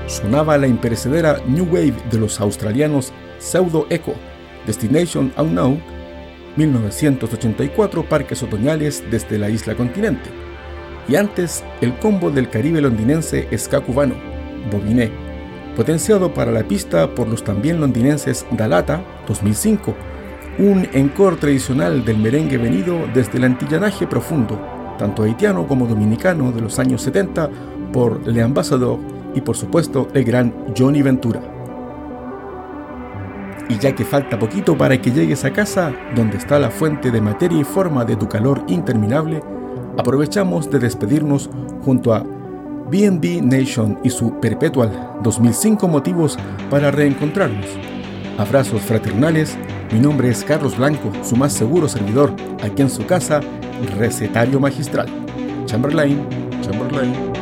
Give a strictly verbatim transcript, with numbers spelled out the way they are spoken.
sonaba la imperecedera New Wave de los australianos Pseudo Echo, Destination Unknown, mil novecientos ochenta y cuatro, Parques Otoñales desde la Isla Continente. Y antes, el combo del Caribe londinense ska cubano, Bobiné, potenciado para la pista por los también londinenses Dalata, dos mil cinco, un encore tradicional del merengue venido desde el antillanaje profundo, tanto haitiano como dominicano de los años setenta, por Le Ambassadeur y por supuesto el gran Johnny Ventura. Y ya que falta poquito para que llegues a casa, donde está la fuente de materia y forma de tu calor interminable, aprovechamos de despedirnos junto a B and B Nation y su Perpetual dos mil cinco motivos para reencontrarnos. Abrazos fraternales, mi nombre es Carlos Blanco, su más seguro servidor, aquí en su casa, recetario magistral. Chamberlain, Chamberlain.